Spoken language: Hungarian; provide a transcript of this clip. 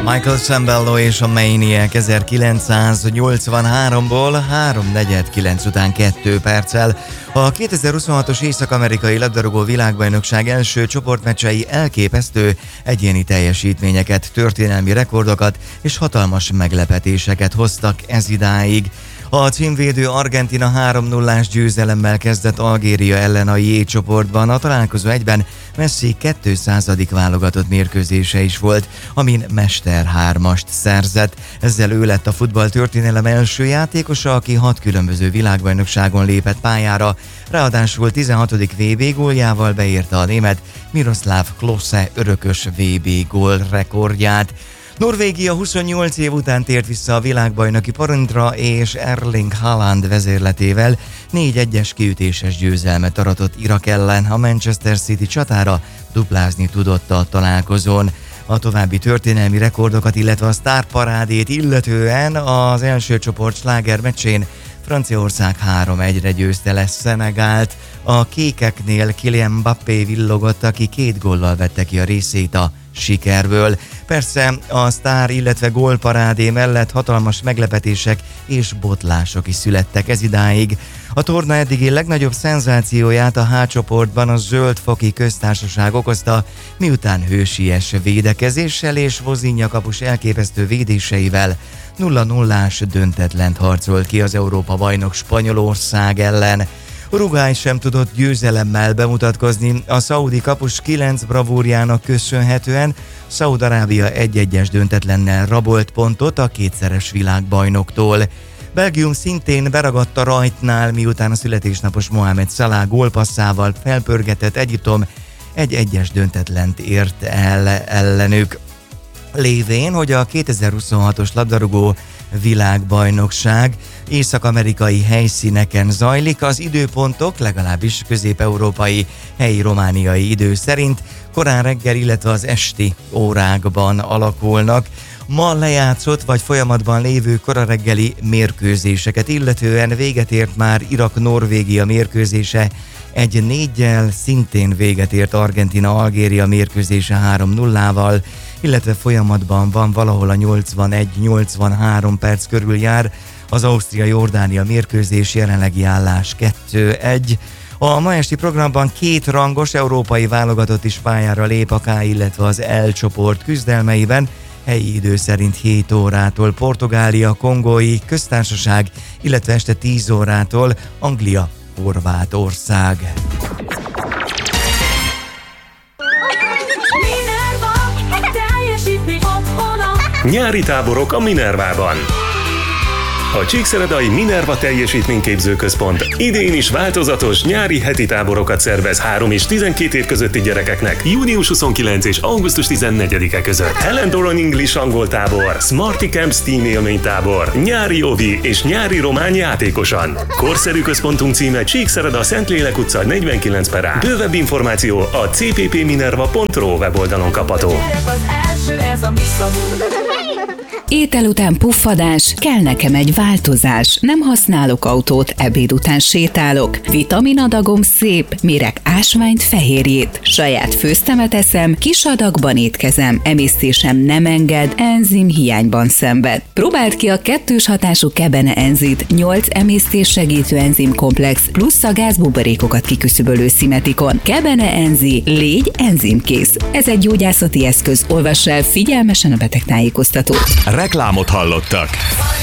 Michael Sembello és a Maniac 1983-ból 3:49 után 2 perccel. A 2026-os észak-amerikai labdarúgó világbajnokság első csoportmeccsei elképesztő egyéni teljesítményeket, történelmi rekordokat és hatalmas meglepetéseket hoztak ezidáig. A címvédő Argentína 3-0-ás győzelemmel kezdett Algéria ellen a J csoportban, a találkozó egyben Messi 200. válogatott mérkőzése is volt, amin Mester 3-ast szerzett. Ezzel ő lett a futballtörténelem első játékosa, aki 6 különböző világbajnokságon lépett pályára, ráadásul 16. VB góljával beírta a német Miroslav Klose örökös VB gól rekordját. Norvégia 28 év után tért vissza a világbajnoki porondra, és Erling Haaland vezérletével 4-1-es kiütéses győzelmet aratott Irak ellen. A Manchester City csatára duplázni tudott a találkozón. A további történelmi rekordokat, illetve a sztárparádét illetően az első csoport slágermeccsén Franciaország 3-1-re győzte le Szenegált. A kékeknél Kylian Mbappé villogott, aki 2 góllal vette ki a részét a sikerből. Persze a sztár, illetve gólparádé mellett hatalmas meglepetések és botlások is születtek ezidáig. A torna eddigi legnagyobb szenzációját a H csoportban a Zöld-foki köztársaság okozta, miután hősies védekezéssel és Vozinha kapus elképesztő védéseivel 0-0-ás döntetlent harcolt ki az Európa-bajnok Spanyolország ellen. Uruguay sem tudott győzelemmel bemutatkozni, a szaudi kapus 9 bravúrjának köszönhetően. Szaúd-Arábia 1-1-es döntetlennel rabolt pontot a kétszeres világbajnoktól. Belgium szintén beragadt a rajtnál, miután a születésnapos Mohamed Salah gólpasszával felpörgetett Egyiptom 1-1-es döntetlent ért el ellenük. Lévén, hogy a 2026-os labdarúgó világbajnokság észak-amerikai helyszíneken zajlik, az időpontok legalábbis közép-európai helyi romániai idő szerint korán reggel, illetve az esti órákban alakulnak. Ma lejátszott vagy folyamatban lévő korareggeli mérkőzéseket illetően véget ért már Irak-Norvégia mérkőzése 1-4-jel, szintén véget ért Argentína-Algéria mérkőzése 3-0-val, illetve folyamatban van, valahol a 81-83 perc körül jár az Ausztria-Jordánia mérkőzés, jelenlegi állás 2-1. A ma esti programban 2 rangos európai válogatott is pályára lép a K, illetve az L csoport küzdelmeiben, helyi idő szerint 7 órától Portugália, Kongói Köztársaság, illetve este 10 órától Anglia, Horvátország. Nyári táborok a Minervában. A Csíkszeredai Minerva Teljesítményképző Központ idén is változatos nyári heti táborokat szervez 3 és 12 év közötti gyerekeknek június 29 és augusztus 14-e között. Helen Doran English angol tábor, Smarty Camp Steam élménytábor, nyári ovi és nyári román játékosan. Korszerű központunk címe Csíkszereda, Szentlélek utca 49/A. Bővebb információ a cppminerva.ro weboldalon kapható. Étel után puffadás, kell nekem egy változás. Nem használok autót, ebéd után sétálok. Vitaminadagom szép, mérek ásványt, fehérjét. Saját főztemet eszem, kis adagban étkezem. Emésztésem nem enged, enzim hiányban szenved. Próbáld ki a 2-s hatású Kebene Enzit, 8 emésztés segítő enzimkomplex, plusz a gázbuborékokat kiküszöbölő szimetikon. Kebene Enzi, légy enzimkész. Ez egy gyógyászati eszköz, olvass el figyelmesen a betegtájékoztatót. Reklámot hallottak.